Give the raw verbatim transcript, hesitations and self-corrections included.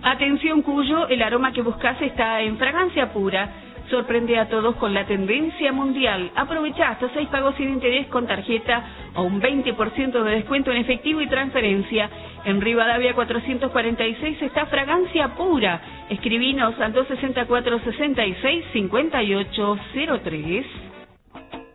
Atención Cuyo, el aroma que buscas está en Fragancia Pura. Sorprende a todos con la tendencia mundial. Aprovecha hasta seis pagos sin interés con tarjeta o un veinte por ciento de descuento en efectivo y transferencia. En Rivadavia cuatrocientos cuarenta y seis está Fragancia Pura. Escribinos al dos sesenta y cuatro, sesenta y seis, cincuenta y ocho cero tres.